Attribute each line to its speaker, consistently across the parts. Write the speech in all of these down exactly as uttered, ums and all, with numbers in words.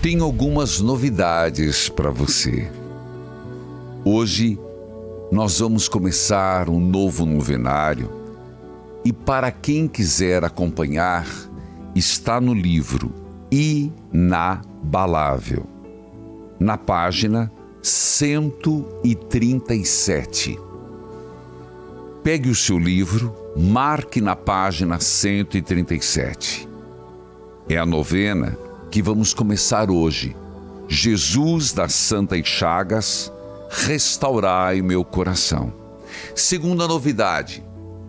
Speaker 1: Tenho algumas novidades para você. Hoje nós vamos começar um novo novenário e para quem quiser acompanhar, está no livro Inabalável, na página cento e trinta e sete. Pegue o seu livro, marque na página cento e trinta e sete. É a novena que vamos começar hoje. Jesus das Santas Chagas, restaurai meu coração. Segunda novidade.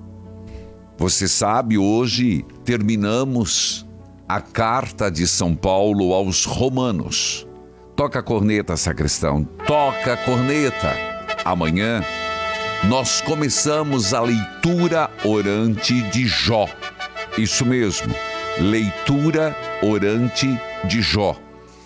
Speaker 1: Você sabe, hoje terminamos a carta de São Paulo aos Romanos. Toca a corneta, sacristão. Toca a corneta. Amanhã nós começamos a leitura orante de Jó. Isso mesmo, leitura orante de Jó.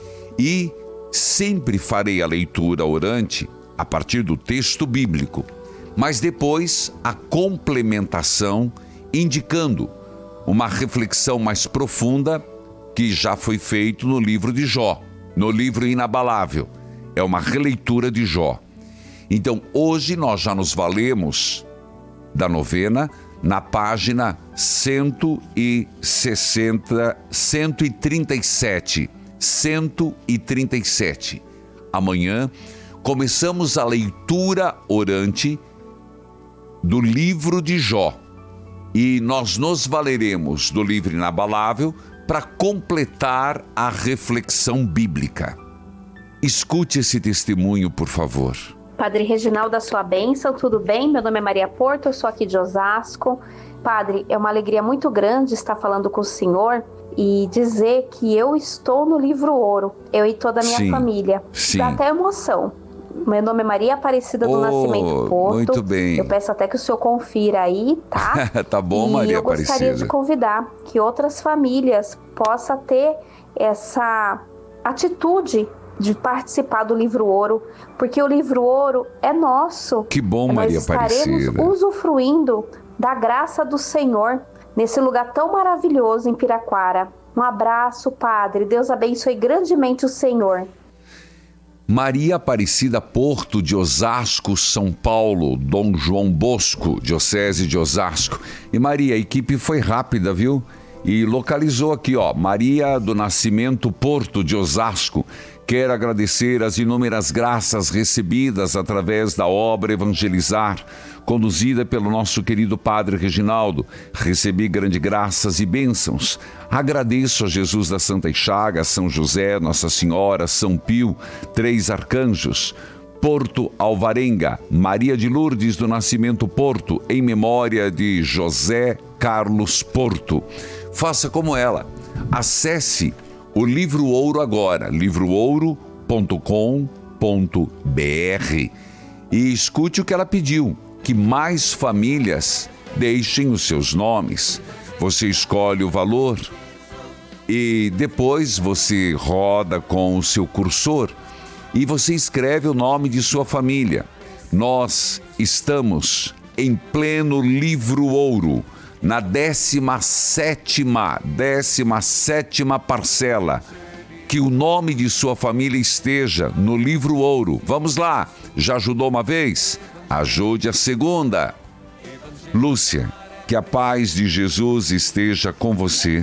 Speaker 1: E sempre farei a leitura orante a partir do texto bíblico, mas depois a complementação indicando uma reflexão mais profunda que já foi feito no livro de Jó, no livro Inabalável. É uma releitura de Jó. Então, hoje nós já nos valemos da novena na página cento e sessenta, cento e trinta e sete. cento e trinta e sete. Amanhã começamos a leitura orante do livro de Jó. E nós nos valeremos do livro Inabalável para completar a reflexão bíblica. Escute esse testemunho, por favor.
Speaker 2: Padre Reginaldo, da sua bênção, tudo bem? Meu nome é Maria Porto, eu sou aqui de Osasco. Padre, é uma alegria muito grande estar falando com o senhor e dizer que eu estou no livro Ouro, eu e toda a minha sim, família.
Speaker 1: Sim.
Speaker 2: Dá até emoção. Meu nome é Maria Aparecida do
Speaker 1: oh,
Speaker 2: Nascimento Porto.
Speaker 1: Muito bem.
Speaker 2: Eu peço até que o senhor confira aí, tá?
Speaker 1: Tá bom,
Speaker 2: e
Speaker 1: Maria
Speaker 2: Aparecida. Eu gostaria
Speaker 1: Aparecida.
Speaker 2: de convidar que outras famílias possam ter essa atitude de participar do livro Ouro, porque o livro Ouro é nosso.
Speaker 1: Que bom, Maria Aparecida.
Speaker 2: Nós estaremos usufruindo da graça do Senhor nesse lugar tão maravilhoso em Piraquara. Um abraço, Padre. Deus abençoe grandemente o Senhor.
Speaker 1: Maria Aparecida Porto, de Osasco, São Paulo, Dom João Bosco, Diocese de Osasco. E Maria, a equipe foi rápida, viu? E localizou aqui, ó, Maria do Nascimento Porto, de Osasco. Quero agradecer as inúmeras graças recebidas através da obra Evangelizar, conduzida pelo nosso querido Padre Reginaldo. Recebi grandes graças e bênçãos. Agradeço a Jesus das Santas Chagas, São José, Nossa Senhora, São Pio, três arcanjos. Porto Alvarenga, Maria de Lourdes do Nascimento Porto, em memória de José Carlos Porto. Faça como ela. Acesse o Livro Ouro agora, livro ouro ponto com ponto br, e escute o que ela pediu, que mais famílias deixem os seus nomes. Você escolhe o valor e depois você roda com o seu cursor e você escreve o nome de sua família. Nós estamos em pleno Livro Ouro, na décima sétima, décima sétima parcela. Que o nome de sua família esteja no Livro Ouro. Vamos lá, já ajudou uma vez? Ajude a segunda. Lúcia, que a paz de Jesus esteja com você.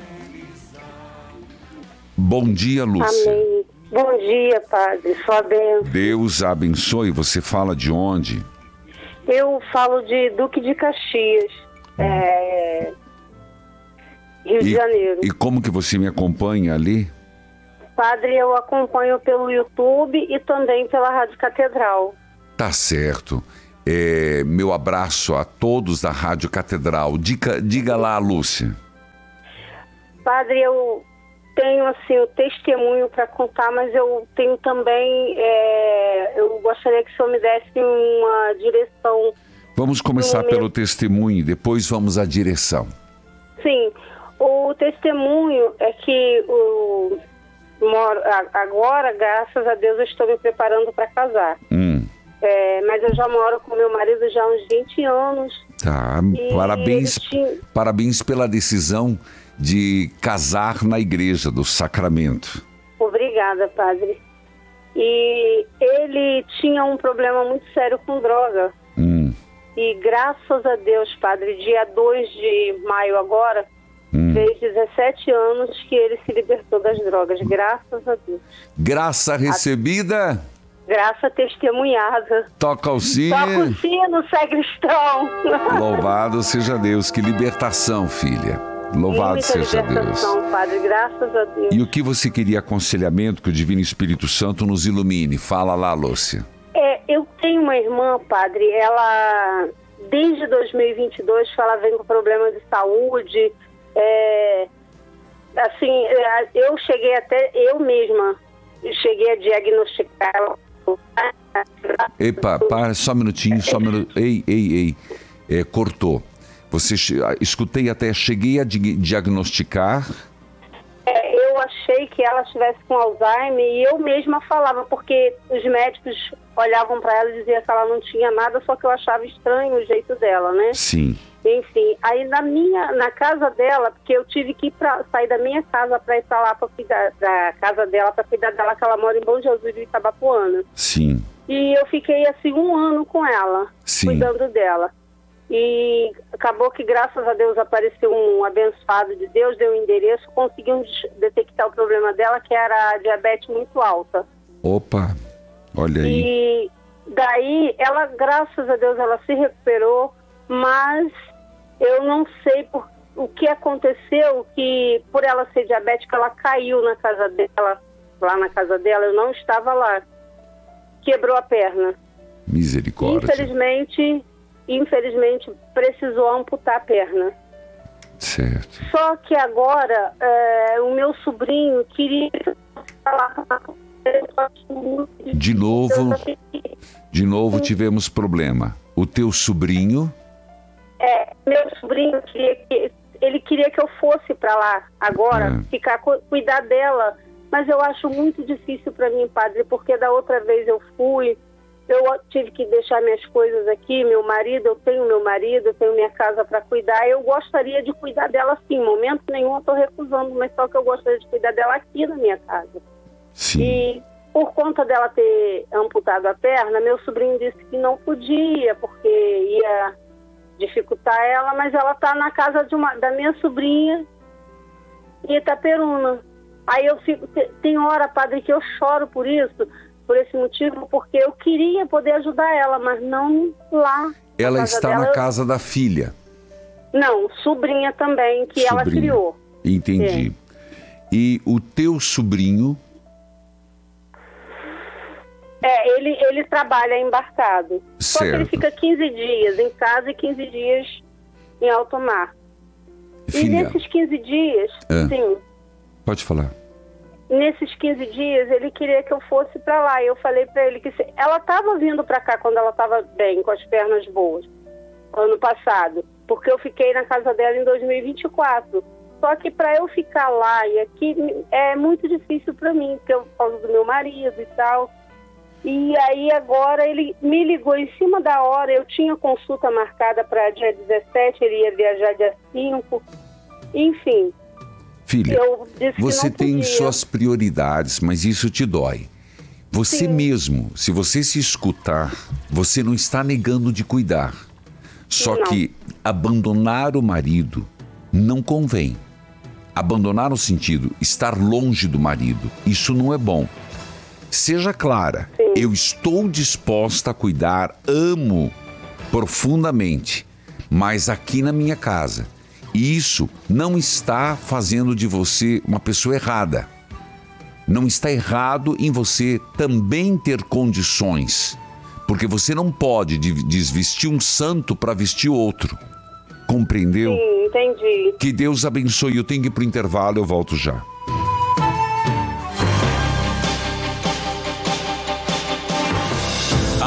Speaker 1: Bom dia, Lúcia.
Speaker 3: Amém. Bom dia, Padre. Sua bênção.
Speaker 1: Deus a abençoe. Você fala de onde?
Speaker 3: Eu falo de Duque de Caxias, é... Rio
Speaker 1: e,
Speaker 3: de Janeiro.
Speaker 1: E como que você me acompanha ali?
Speaker 3: Padre, eu acompanho pelo YouTube e também pela Rádio Catedral.
Speaker 1: Tá certo. É, meu abraço a todos da Rádio Catedral. Diga, diga lá, Lúcia.
Speaker 3: Padre, eu tenho assim o testemunho para contar, mas eu tenho também, é, eu gostaria que o senhor me desse uma direção.
Speaker 1: Vamos começar
Speaker 3: momento...
Speaker 1: pelo testemunho, depois vamos à direção.
Speaker 3: Sim, o testemunho é que o, moro, agora, graças a Deus, eu estou me preparando para casar.
Speaker 1: Hum.
Speaker 3: É, mas eu já moro com meu marido já há uns vinte anos.
Speaker 1: Tá, parabéns, tinha... parabéns pela decisão de casar na igreja do Sacramento.
Speaker 3: Obrigada. Obrigada, padre. E ele tinha um problema muito sério com droga.
Speaker 1: Hum.
Speaker 3: E graças a Deus, padre, dia dois de maio agora, hum. fez dezessete anos que ele se libertou das drogas. Graças a Deus.
Speaker 1: Graça recebida... A...
Speaker 3: Graça testemunhada.
Speaker 1: Toca o sino.
Speaker 3: Toca o sino, sacristão.
Speaker 1: Louvado seja Deus. Que libertação, filha. Louvado
Speaker 3: Muita
Speaker 1: seja
Speaker 3: libertação,
Speaker 1: Deus.
Speaker 3: Padre, graças a Deus.
Speaker 1: E o que você queria aconselhamento que o Divino Espírito Santo nos ilumine? Fala lá, Lúcia.
Speaker 3: É, eu tenho uma irmã, Padre, ela desde dois mil e vinte e dois ela vem com problemas de saúde. É, assim, eu cheguei até, eu mesma, cheguei a diagnosticar ela.
Speaker 1: Epa, para, só um minutinho, só um minutinho. Ei, ei, ei, é, cortou. Você, escutei até, cheguei a di- diagnosticar.
Speaker 3: É, eu achei que ela estivesse com Alzheimer e eu mesma falava, porque os médicos olhavam para ela e diziam que ela não tinha nada, só que eu achava estranho o jeito dela, né?
Speaker 1: Sim.
Speaker 3: Enfim, aí na minha, na casa dela, porque eu tive que ir pra, sair da minha casa para ir para lá para cuidar da casa dela, para cuidar dela, que ela mora em Bom Jesus de Itabapoana.
Speaker 1: Sim.
Speaker 3: E eu fiquei assim um ano com ela,
Speaker 1: Sim.
Speaker 3: cuidando dela. E acabou que, graças a Deus, apareceu um abençoado de Deus, deu um endereço, conseguimos detectar o problema dela, que era a diabetes muito alta.
Speaker 1: Opa, olha aí.
Speaker 3: E daí, ela, graças a Deus, ela se recuperou, mas eu não sei por, o que aconteceu, que por ela ser diabética, ela caiu na casa dela, lá na casa dela, eu não estava lá. Quebrou a perna.
Speaker 1: Misericórdia.
Speaker 3: Infelizmente... Infelizmente, precisou amputar a perna.
Speaker 1: Certo.
Speaker 3: Só que agora, é, o meu sobrinho queria falar.
Speaker 1: De novo, de novo tivemos problema. O teu sobrinho...
Speaker 3: É, meu sobrinho queria que... Ele queria que eu fosse para lá agora, é. ficar, cuidar dela. Mas eu acho muito difícil para mim, padre, porque da outra vez eu fui... Eu tive que deixar minhas coisas aqui, meu marido, eu tenho meu marido, eu tenho minha casa para cuidar. Eu gostaria de cuidar dela sim, em momento nenhum eu estou recusando, mas só que eu gostaria de cuidar dela aqui na minha casa.
Speaker 1: Sim.
Speaker 3: E por conta dela ter amputado a perna, meu sobrinho disse que não podia, porque ia dificultar ela, mas ela está na casa de uma, da minha sobrinha em Itaperuna. Aí eu fico, tem hora, padre, que eu choro por isso, por esse motivo, porque eu queria poder ajudar ela, mas não lá.
Speaker 1: Ela está
Speaker 3: dela.
Speaker 1: na casa da filha?
Speaker 3: Não, sobrinha também, que
Speaker 1: sobrinha.
Speaker 3: ela criou.
Speaker 1: Entendi. É. E o teu sobrinho?
Speaker 3: É, ele, ele trabalha embarcado.
Speaker 1: Certo.
Speaker 3: Só que ele fica quinze dias em casa e quinze dias em alto mar.
Speaker 1: Filha.
Speaker 3: E nesses quinze dias,
Speaker 1: é.
Speaker 3: sim.
Speaker 1: Pode falar.
Speaker 3: Nesses quinze dias, ele queria que eu fosse para lá. E eu falei para ele que... Se... Ela estava vindo para cá quando ela estava bem, com as pernas boas, ano passado. Porque eu fiquei na casa dela em dois mil e vinte e quatro. Só que para eu ficar lá e aqui é muito difícil para mim, porque eu, por causa do meu marido e tal. E aí agora ele me ligou em cima da hora. Eu tinha consulta marcada para dia dezessete, ele ia viajar dia cinco. Enfim...
Speaker 1: Filha, você tem suas prioridades, mas isso te dói. Você Sim. mesmo, se você se escutar, você não está negando de cuidar. Só
Speaker 3: não.
Speaker 1: que abandonar o marido não convém. Abandonar no sentido, estar longe do marido, isso não é bom. Seja clara, Sim. eu estou disposta a cuidar, amo profundamente, mas aqui na minha casa. E isso não está fazendo de você uma pessoa errada. Não está errado em você também ter condições. Porque você não pode desvestir um santo para vestir outro. Compreendeu?
Speaker 3: Sim, entendi.
Speaker 1: Que Deus abençoe. Eu tenho que ir para o intervalo, eu volto já.
Speaker 4: A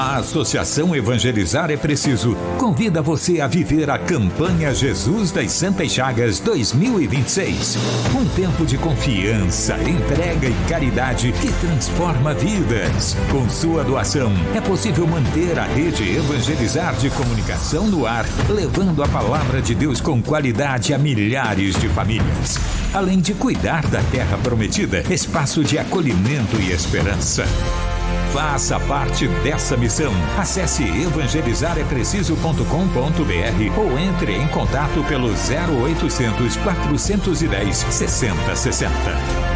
Speaker 4: A Associação Evangelizar é Preciso convida você a viver a campanha Jesus das Santas Chagas dois mil e vinte e seis. Um tempo de confiança, entrega e caridade que transforma vidas. Com sua doação, é possível manter a rede Evangelizar de comunicação no ar, levando a palavra de Deus com qualidade a milhares de famílias. Além de cuidar da terra prometida, espaço de acolhimento e esperança. Faça parte dessa missão. Acesse evangelizar é preciso ponto com ponto br ou entre em contato pelo zero oitocentos, quatrocentos e dez, sessenta sessenta.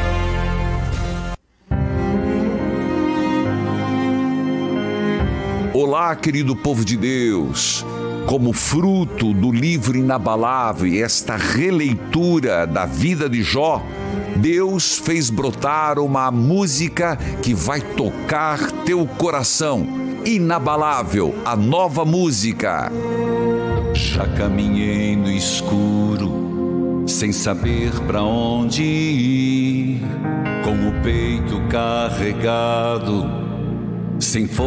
Speaker 1: Olá, querido povo de Deus. Como fruto do livro inabalável e esta releitura da vida de Jó, Deus fez brotar uma música que vai tocar teu coração. Inabalável, a nova música.
Speaker 5: Já caminhei no escuro, sem saber pra onde ir, com o peito carregado, sem força.